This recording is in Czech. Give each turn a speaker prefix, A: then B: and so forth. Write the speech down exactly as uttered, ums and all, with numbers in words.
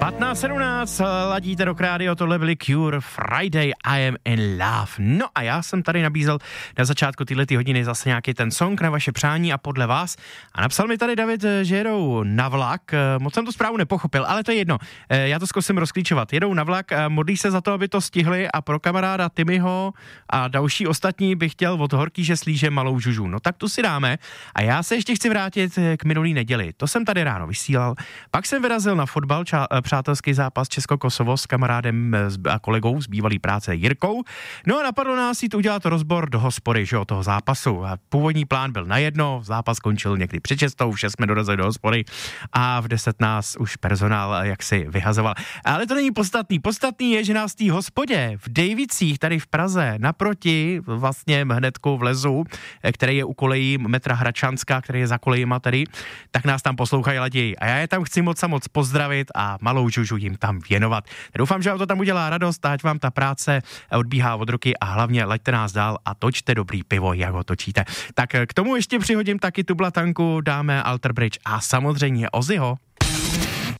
A: patnáct sedmnáct, ladíte do rádio, tohle byly Cure, Friday, I am in love. No a já jsem tady nabízel na začátku této hodiny zase nějaký ten song na vaše přání a podle vás. A napsal mi tady David, že jedou na vlak, moc jsem to zprávu nepochopil, ale to je jedno. Já to zkusím rozklíčovat. Jedou na vlak, modlí se za to, aby to stihli a pro kamaráda Timyho a další ostatní bych chtěl od Horký, že slíže malou žužu. No tak tu si dáme. A já se ještě chci vrátit k minulý neděli. To jsem tady ráno vysílal. Pak jsem vyrazil na fotbal, ča- přátelský zápas Česko-Kosovo s kamarádem a kolegou z bývalý práce Jirkou. No a napadlo nás jít udělat rozbor do hospody, že jo, toho zápasu. A původní plán byl na jedno, zápas končil někdy před šestou, v šest jsme dorazili do hospody a v deset nás už personál jaksi vyhazoval. Ale to není podstatný. Podstatný je, že nás v té hospodě v Dejvicích, tady v Praze, naproti vlastně hnedku v lezu, který je u kolejí metra Hradčanská, který je za kolejima tady, tak nás tam poslouchají lidi. A já je tam chci moc a moc pozdravit a malou žužu jim tam věnovat. Doufám, že vám to tam udělá radost, ať vám ta práce odbíhá od ruky a hlavně laďte nás dál a točte dobrý pivo, jak ho točíte. Tak k tomu ještě přihodím taky tu blatanku, dáme Alter Bridge a samozřejmě Ozzyho.